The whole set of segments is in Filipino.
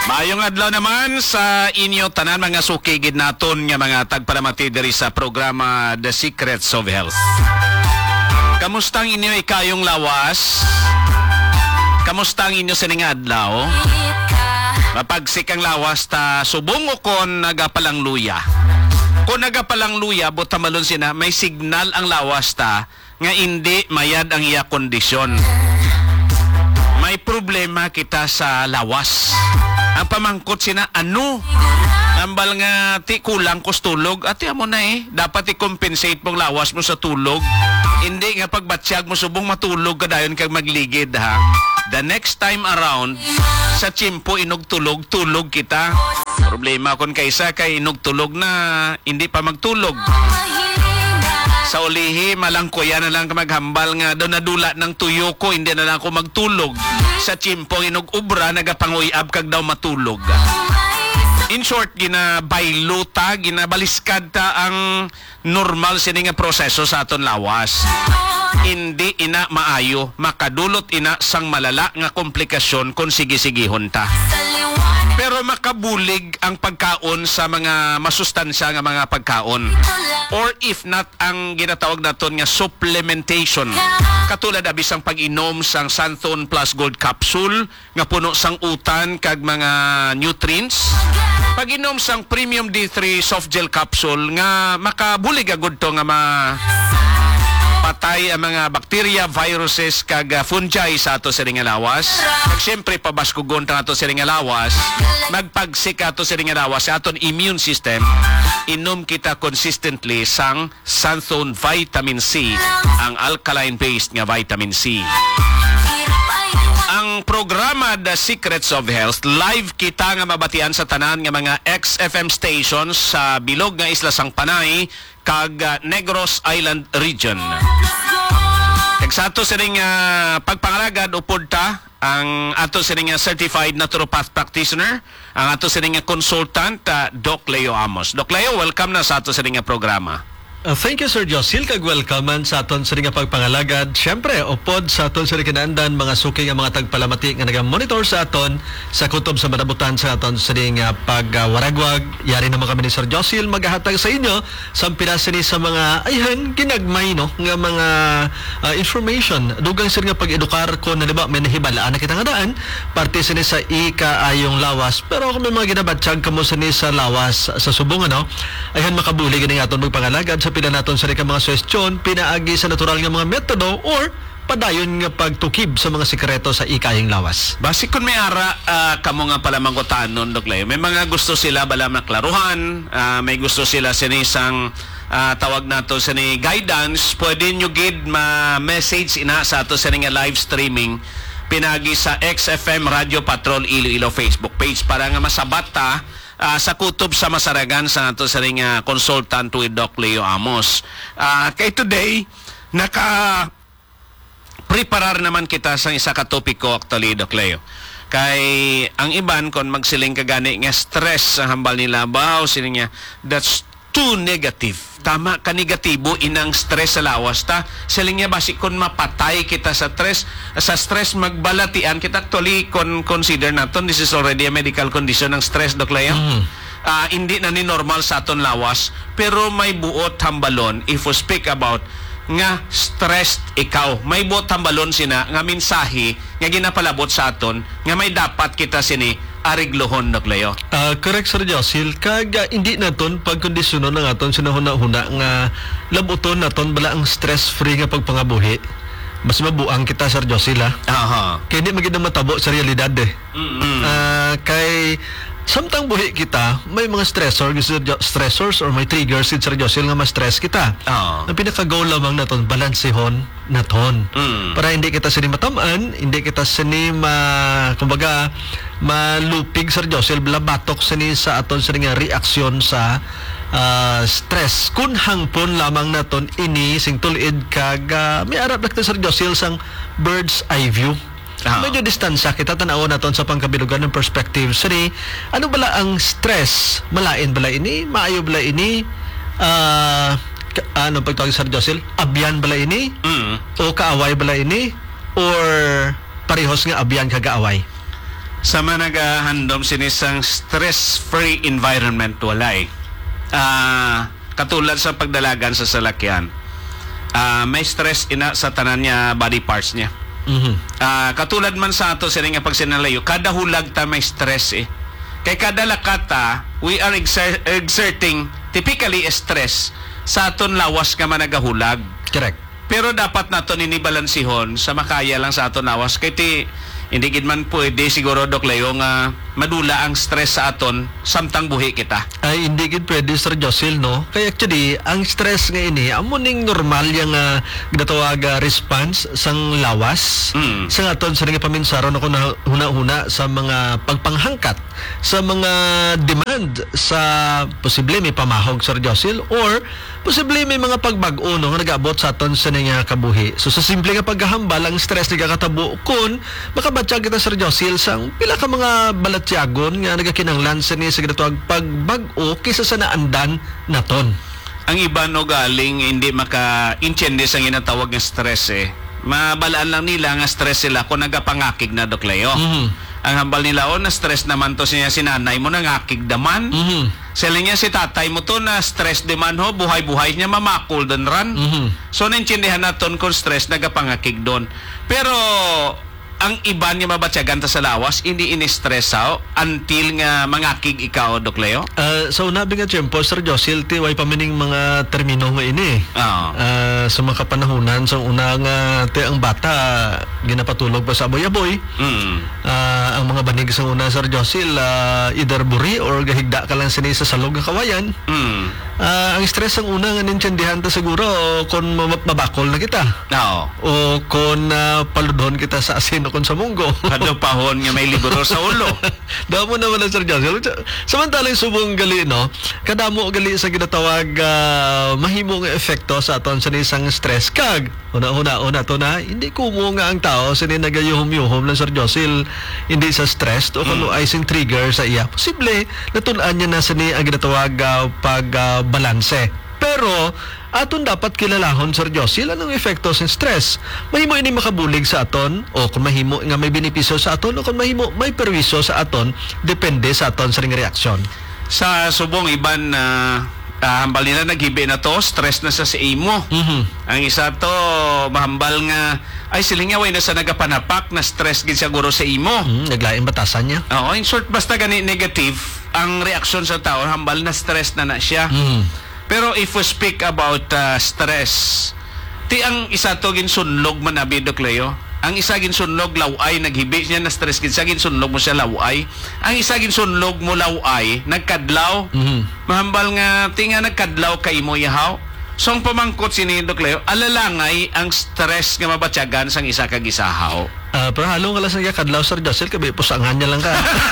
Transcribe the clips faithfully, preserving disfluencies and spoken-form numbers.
Maayong adlaw naman sa inyo tanan mga sukigid naton nga mga tagpalamati diri sa programa The Secrets of Health. Kamusta ang inyo ikayong lawas? Kamusta ang inyo sining adlaw? Mapagsik ang lawas ta subong o kon nagapalang luya. Kung nagapalang luya botamalon sina may signal ang lawas ta nga hindi mayad ang iya kondisyon. May problema kita sa lawas. Ang pamangkot sina, ano? Ambal nga ti kulang kos tulog. Ati amo na eh. Dapat i-compensate mong lawas mo sa tulog. Hindi nga pagbatsyag mo subong matulog kadayon kag magligid ha. The next time around, sa tiyempo inog tulog, tulog kita. Problema kon kaysa kay inog tulog na hindi pa magtulog. Sa ulihi, malangkoya na lang maghambal nga doon nadula ng tuyo ko, hindi na lang ako magtulog. Sa tiyempo, inog ubra, nagapanguyab kag daw matulog. In short, ginabayluta, ginabaliskad ta ang normal sining nga proseso sa aton lawas. Hindi ina maayo, makadulot ina sang malala nga komplikasyon kung sige-sigihon ta. Pero makabulig ang pagkaon sa mga masustansya nga mga pagkaon. Or if not, ang ginatawag naton nga supplementation. Katulad abis ang pag-inom sang Santhon Plus Gold Capsule nga puno sang utan kag mga nutrients. Pag-inom sang Premium D three Soft Gel Capsule nga makabulig agud to nga ma patay ang mga bacteria, viruses kag uh, fungi sa ato sa ring lawas. Kag syempre pabaskugon ta ato sa ring lawas, magpagsik ato sa ring lawas sa aton immune system. Inom kita consistently sang Santhon Vitamin C, ang alkaline based nga vitamin C. Ang programa The Secrets of Health, live kita nga mabatian sa tanan nga mga X F M stations sa bilog nga isla sang Panay kag uh, Negros Island region. Kag sa ato sining uh, pagpangalagad upod ta ang ato sining uh, certified naturopath practitioner, ang ato sining uh, consultant uh, Doc Leo Amos. Doc Leo, welcome na sa ato sining uh, programa. Uh, thank you, Sir Josil. Kag welcome sa aton sa nga pagpangalagad. Siyempre, upod sa aton sa kinaandan, mga suki nga mga tagpalamati nga naga-monitor sa aton sa kutob sa manabutan sa aton sa nga pagwaragwag. Uh, Yari naman kami ni Sir Josil maghahatag sa inyo sa pinasini sa mga ayhan ginagmay no nga mga uh, information. Dugang sir nga pag-edukar ko na diba may nahibalaan na kita nga daan parte sini sa ika-ayong lawas. Pero kung may mga ginabatsyag kamo sini sa lawas sa subong ano, ayhan makabuli gani aton magpangalagad sa pila naton sa mga suwestyon, pinaagi sa natural nga mga metodo or padayon nga pagtukib sa mga sikreto sa ikayang lawas. Basi kung may ara uh, kamo nga pala mangutanon, Doc Leo, may mga gusto sila bala maklaruhan, uh, may gusto sila sinisang uh, tawag nato sa ni guidance, pwede nyo gid ma-message ina sa ato sa nga live streaming pinagi sa X F M Radio Patrol Iloilo Facebook page para nga masabat ta Uh, sa kutob sa masaragan sa nato sa ring uh, consultant with Doc Leo Amos. Uh, kay today, naka preparar naman kita sa isa ka topiko actually, Doc Leo. Kay ang iban kon magsiling kagani nga stress sa hambal nila baw sining niya that's too negative. Tama ka negatibo inang stress sa lawas ta. Siling niya basi kon mapatay kita sa stress, sa stress magbalatian kita actually kon consider naton this is already a medical condition ng stress, Doc Leo. Mm. Uh, hindi na ni normal sa aton lawas pero may buot hambalon if we speak about nga stressed ikaw. May buot hambalon sina nga mensahe nga ginapalabot sa aton nga may dapat kita sini ariglohon, Doc Leo. Uh, correct, Sir Josil. Kag uh, hindi naton pagkondisyonon ng aton sinahuna-huna nga labuton naton bala ang stress-free nga pagpangabuhi. Mas mabuang kita, Sir Josil, ha? Aha. Kaya hindi magiging matabo sa realidad, eh. Mm-hmm. Uh, kay samtang buhi kita, may mga stressor, stressors or may triggers Sir Josil nga ma-stress kita. Uh-huh. Ang pinaka-goal lamang naton balansehon naton. Mm. Para hindi kita sini matamaan, hindi kita sini ma kumbaga malupig Sir Josil blabatok sini sa aton sa nga reaksyon sa uh, stress. Kun hangpon lamang naton ini sing tulid kag uh, may arap na Sir Josil sang bird's eye view. Oh. Medyo distansya kita tanaw naton sa pangkabilugan ng perspective. Sini, ano bala ang stress? Malain bala ini? Maayo bala ini? Uh, ano pagtawag Sir Josil? Abyan bala ini? Mm. O kaaway bala ini? Or parehos nga abyan kagaaway? Sa mga nagahandom sinisang stress-free environment walay. Ah, katulad sa pagdalagan sa salakyan. Ah, may stress ina sa tanan niya body parts niya. Mhm. Ah, katulad man sa ato sila nga pag sinalayo, kada hulag ta may stress eh. Kay kada lakata, we are exer- exerting typically stress sa aton lawas nga man nagahulag. Correct. Pero dapat nato inibalansihon sa makaya lang sa aton lawas kay ti hindi gid man pwede siguro Dok Leo nga madula ang stress sa aton samtang buhi kita. Ay hindi gid pwede Sir Josil, no? Kaya actually ang stress nga ini amo ning normal yang uh, ginatawag ah, response sang lawas Mm. sa aton sa nga paminsaron ako na huna-huna sa mga pagpanghangkat sa mga demand sa posible may pamahog Sir Josil or posible may mga pagbag-o no, nga nag-abot sa aton sa nga kabuhi. So sa simple nga paghahambal ang stress ni kakatabo kun makabatya kita Sir Josil sang pila ka mga balatyagon nga nagakinanglan sa ni sa ginatawag pagbag-o kisa sa naandan naton. Ang iba no galing hindi maka-intindi sa ginatawag nga stress eh. Mabalaan lang nila nga stress sila kung nagapangakig na Dok Leo. Mhm. Ang hambal nila o na stress naman to siya si nanay mo nangakig daman. Mhm. Sila niya si tatay mo to na stress deman ho, buhay-buhay niya mamakul don ran. Mhm. So naintindihan naton kung stress nagapangakig doon. Pero ang iba niya mabatsyagan ta sa lawas, hindi ini-stress sao until nga mangakig ikaw, Dok Leo. Uh, sa una nga tiyempo, Sir Josil, ti way pamining mga termino nga ini. Oo. Uh, sa mga kapanahunan, sa una nga ti ang bata, ginapatulog pa sa aboy-aboy. Mm. Ah, ang mga banig sa una, Sir Josil, ah, either buri or gahigda ka lang sini sa salog nga kawayan. Mm. Ah, ang stress ang una nga nintindihan ta siguro kung ma- mabakol na kita. Oo. O kung uh, paludhon kita sa asin o kung sa munggo. Kado pahon nga may libro sa ulo. Damo naman ang Sir Johnson. Samantalang subong gali, no? Kadamo gali sa ginatawag ah, mahimo nga efekto sa aton sa isang stress kag. Una-una, una to na, hindi kumo nga ang tao sa nagayuhom-yuhom ng Sir Josil, hindi sa stress o kung ay sing trigger sa iya. Posible, natulaan niya na sa ni ang ginatawag ah, pag-balanse. Pero, aton dapat kilalahon Sir Josil anong efekto sa stress. Mahimo ini makabulig sa aton o kung mahimo nga may benepisyo sa aton o kung mahimo may perwisyo sa aton depende sa aton sa ring reaksyon. Sa subong iban na ah, hambal nila naghibi na to, stress na sa si imo. Mhm. Ang isa to mahambal nga ay siling nga way na sa nagapanapak na stress gid siguro sa imo. Mm, naglaing batasan niya. Oo, in short basta gani negative ang reaksyon sa tao hambal na stress na na siya. Mhm. Pero if we speak about uh, stress, ti ang isa to ginsunlog man abi Dok Leo. Ang isa ginsunlog laway naghibi niya na stress gid sa ginsunlog mo siya laway. Ang isa ginsunlog mo laway nagkadlaw. Mhm. Mahambal nga ti nga nagkadlaw kay mo yahaw. So ang pamangkot sini Dok Leo, alalangay ang stress nga mabatyagan sang isa ka gisahaw. Ah, pero halong kalas nga kadlaw Sir Josil kabi pusangan niya lang ka.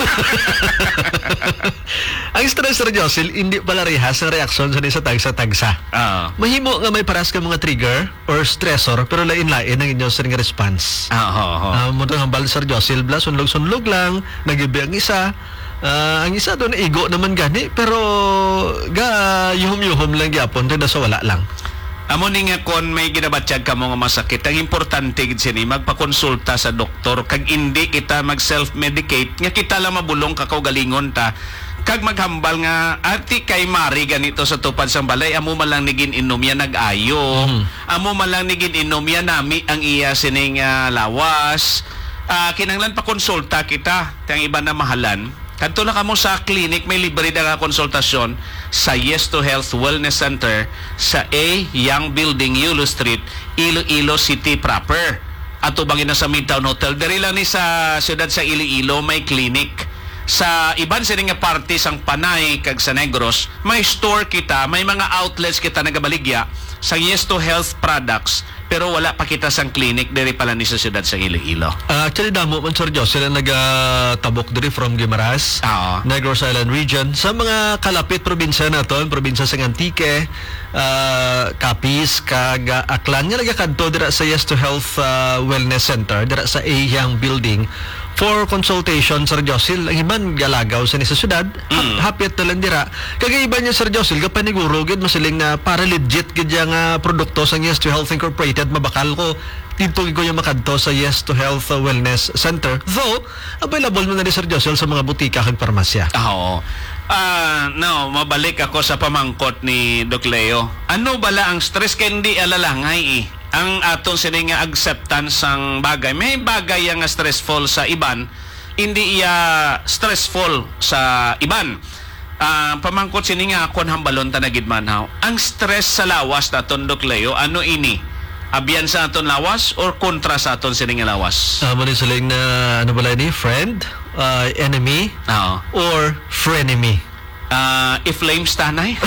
Ang stress Sir Josil hindi pala rehas ang reaksyon sa sa tagsa-tagsa. Ah. Mahimo nga may paras ka mga trigger or stressor pero lain-lain ang inyong sa ring response. Ah, ho, ho. Ah, mo uh, hambal Sir Josil bla sunlog-sunlog lang, nagibi ang isa. Ah, ang isa doon igo naman gani pero ga yuhom-yuhom lang gyapon rin sa wala lang. Amo ni nga kon may ginabatyag ka mo nga masakit, ang importante gid sini magpakonsulta sa doktor kag hindi kita mag self-medicate nga kita lang mabulong ka kaugalingon ta kag maghambal nga ati kay mari ganito sa tupad sang balay amo man lang nigin inom ya nag-ayo. Mhm. Amo man lang nigin inom ya nami ang iya sining ah, lawas. Ah, kinanglan pa konsulta kita tang iba na mahalan. Kadto na kamo sa clinic may libre na nga konsultasyon sa Yes to Health Wellness Center sa A Young Building, Yulo Street, Iloilo City proper. Ato bangin na sa Midtown Hotel. Diri lang ni sa siyudad sa Iloilo may clinic. Sa iban sini nga party sang Panay kag sa Negros, may store kita, may mga outlets kita nagabaligya sa Yes to Health products. Pero wala pa kita sang clinic diri pala ni sa siyudad sa Iloilo. Ah, actually damo man Sir Josil ang nagatabok diri from Guimaras. Oo. Negros Island region sa mga kalapit probinsya naton, probinsya sa Antique, uh, Capiz, kag uh, Aklan nga nagakadto dira sa Yes to Health uh, Wellness Center dira sa A Young Building for consultation, Sir Josil. Ang iban galagaw sa ni sa syudad, Mm. ha- hapit na lang dira. Kagaiba niya, Sir Josil, kapaniguro gid masiling na para legit gid yang nga produkto sa Yes to Health Incorporated, mabakal ko dito ko yung makadto sa Yes to Health uh, Wellness Center. Though, available mo na ni Sir Josil sa mga butika kag parmasya. Ah, Oo. Ah, no, mabalik ako sa pamangkot ni Doc Leo. Ano bala ang stress kay hindi alalangay eh. Ang aton sini nga acceptance sang bagay. May bagay yang nga stressful sa iban, hindi iya stressful sa iban. Ah, pamangkot sini nga akon hambalon ta nagid manhaw. Ang stress sa lawas naton Doc Leo, ano ini? Abyan sa aton lawas or kontra sa aton sini nga lawas? Uh, mo ni siling na ano ba ni friend, uh, enemy, Oo. or frenemy. Ah, if flames tanay.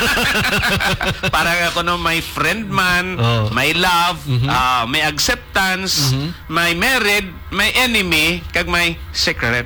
Parang ako no, may friend man, Oh. may love, Mhm. ah, may acceptance, Mhm. may married, may enemy, kag may secret.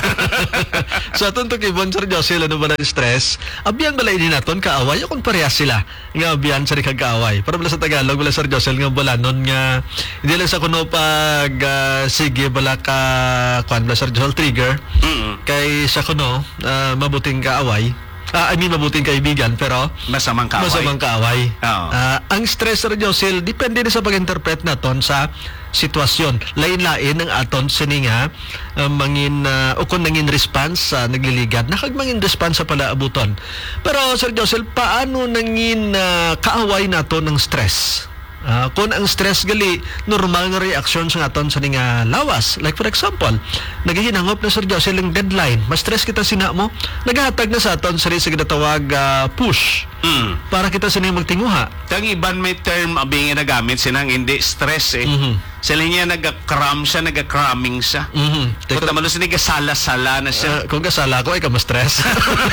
So atong to kay Bon Sir Josil, ano ba na stress? Abyan balay din naton kaaway kung parehas sila. Nga abyan sa kag kaaway. Para bala sa Tagalog wala Sir Josil nga balanon nga hindi lang sa kuno pag ah, sige bala ka kwan bala Sir Joel trigger Mm. kay sa kuno ah, mabuting kaaway. Ah, I mean mabuting kaibigan pero Masamang kaaway. masamang kaaway. Oo. Ah, ang stress Sir Josil depende din sa pag-interpret naton sa sitwasyon. Lain-lain ang aton sini nga uh, mangin uh, o kung nangin response sa nagliligad nakag mangin response sa palaabuton. Pero Sir Josil, paano nangin uh, kaaway naton ng stress? Ah, kung ang stress gali normal nga reaction sa aton sa nga lawas, like for example nagahinangop na Sir Josil ang deadline, mas stress kita sina mo, nagahatag na sa aton sa sa ginatawag uh, push Mm. para kita sini magtinguha. Tang iban may term abing nga nagamit sinang hindi stress eh. Mhm. Sila niya nagka-cram siya, nagka-cramming siya. Mhm. Kung tamalo siya nagkasala-sala na siya. Uh, kung kasala ko ay ka ma-stress.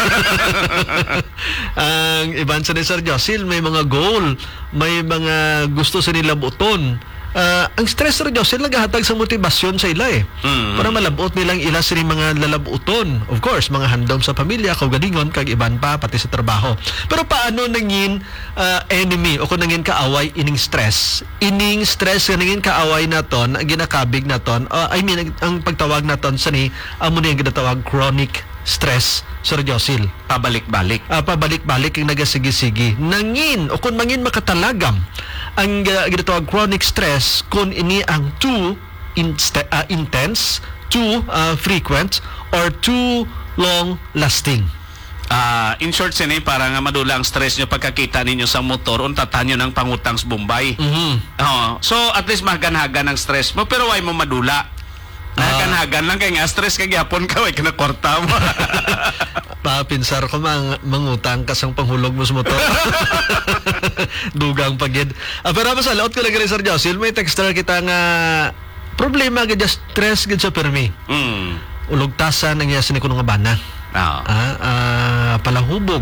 Ang iban sa ni Sir Josil, may mga goal, may mga gusto sa nila buton. Uh, ang stress Sir Josil nagahatag sa motibasyon sa ila eh. Mm. Para malabot nilang ila sa mga lalabuton. Of course, mga handom sa pamilya, kaugalingon, kag iban pa, pati sa trabaho. Pero paano nangin uh, enemy o kung nangin kaaway ining stress? Ining stress nga nangin kaaway naton, ang ginakabig naton, uh, I mean, ang, ang pagtawag naton sa ni, amo ni ang ginatawag chronic stress, Sir Josil. Pabalik-balik. Uh, pabalik-balik yung nagasigi-sigi. Nangin o kung mangin makatalagam ang uh, ginatawag chronic stress kung ini ang too inste- uh, intense, too uh, frequent, or too long lasting. Ah, in short sini para nga madula ang stress nyo pagkakita ninyo sa motor, untatan nyo ng pangutang sa Bombay. Mhm. Oo. So at least maganhagan ang stress mo pero why mo madula. Naganhagan lang kay nga stress kay gyapon ka way kana kwarta mo. Papinsar ko mang mangutang ka sang panghulog mo sa motor. Dugang pagid. Ah, pero masalaot ko lang rin Sir Josil, may texter kita nga problema gid stress gid sa permi. Mm. Ulugtasan ang yasa ni kuno nga bana. Oo. Ah, ah, palahubog.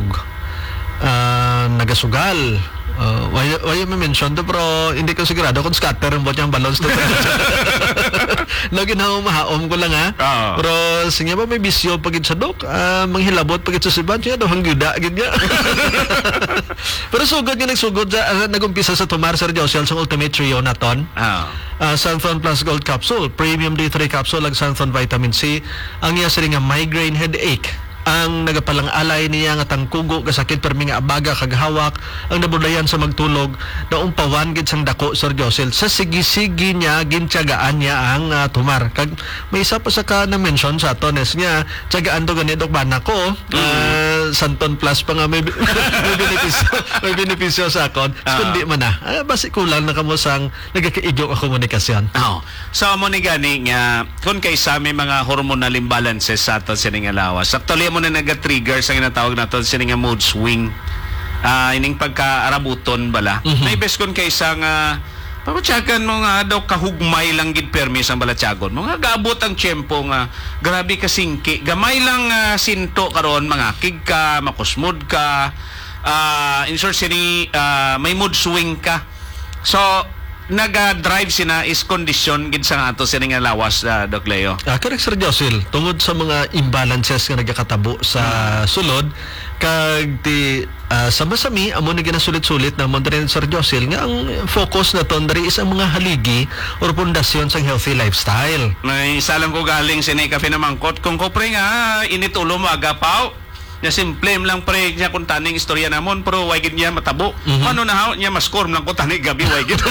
Ah, nagasugal. Uh, why, why you mention to pero hindi ko sigurado kung scatter ang bot yung balons to. Lagi na mahaom ko lang ha. Oo. Pero sige ba may bisyo pagid sa dok, ah, manghilabot pagid sa siban siya do hangguda gid nga. Pero sugod nga nagsugod sa uh, nagumpisa sa tumar Sir Josil sa ultimate trio naton. Oo. Uh, Santhon Plus Gold Capsule, Premium D three Capsule, ag Santhon Vitamin C. Ang iya sila nga migraine headache. Ang nagapalang alay niya nga tangkugo kasakit permi nga abaga kag hawak ang nabulayan sa magtulog na umpawan gid sang dako Sir Josil sa sige-sige niya gintyagaan niya ang uh, tumar kag may isa pa sa ka na mention sa tones nga tiyagaan to ganito bana ko uh, Santon Plus pa nga may, may benepisyo may benepisyo sa akon uh, kundi man na uh, basi kulang na kamo sang nagakaigyo ang komunikasyon. Oo. So mo ni gani nga kun kaysa may mga hormonal imbalances sa aton sining lawas. Actually mo na naga-trigger sa ginatawag naton sining nga mood swing. Ah, ining pagka-arabuton bala. Mhm. May best kun kaysa nga pamatyagan mo nga daw kahugmay lang gid permis ang balatyagon mo nga gaabot ang tiyempo nga grabe ka singki gamay lang uh, sinto karon mangakig ka makusmod ka uh, in short sini uh, may mood swing ka so naga-drive sina is kondisyon gid sa nga ato sini nga lawas, uh, Doc Leo. Ah, correct, Sir Josil. Tungod sa mga imbalances nga nagakatabo sa sulod, kag ti ah, sama-sami amo ni ginasulit-sulit na mo diri, Sir Josil, nga ang focus na ton diri is ang mga haligi or pundasyon sa healthy lifestyle. May isa lang ko galing sini kape na mangkot. Kung ko pre nga init ulo mo agapaw. Nya simple lang pre niya kung taning istorya namon pero way gid niya matabo. Mhm. Ano na haw niya maskorm lang ko taning gabi way gid.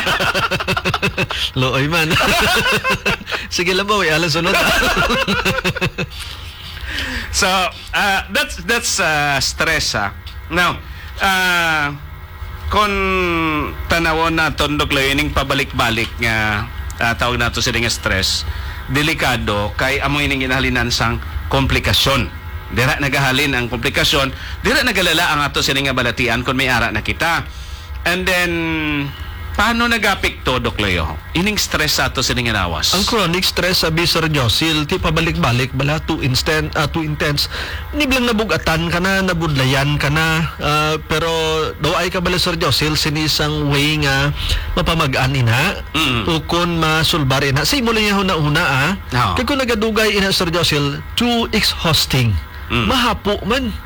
Looy man. Sige lang ba, way alas sunod. So, uh, that's that's uh, stress ah. Now, uh, kung tanawon naton Doc Leo ining pabalik-balik nga uh, tawag nato sila nga stress, delikado kay amo ining ginahalinan sang komplikasyon. Dira nagahalin ang komplikasyon, dira nagalala ang ato sila nga balatian kung may ara na kita. And then, paano nag-apekto, Doc Leo? Ining stress sa ato sila nga lawas. Ang chronic stress, sabi Sir Josil, ti pabalik-balik, bala too instant, uh, too intense. Niblang nabugatan ka na, nabudlayan ka na, ah, pero daw ay ka bala, Sir Josil, sinisang way nga mapamagaan ina, Mm. o kung masulbar ina. Sa imo lang yung una-una, ah. Oo. Kaya kung nagadugay ina, Sir Josil, too exhausting. Mm. Mahapo man.